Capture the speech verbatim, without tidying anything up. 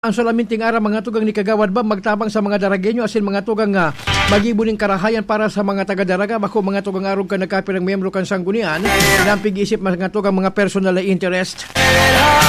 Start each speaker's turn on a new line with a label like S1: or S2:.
S1: ang solaminting ara mga tugang ni Kagawad ba magtabang sa mga Daragenyo asin mga tugang nga magibuning karahayan para sa mga taga-Daraga bako mga tugang arog ka nagkapirang miyembro kan sanggunian, nampig isip mga tugang mga personal na interest.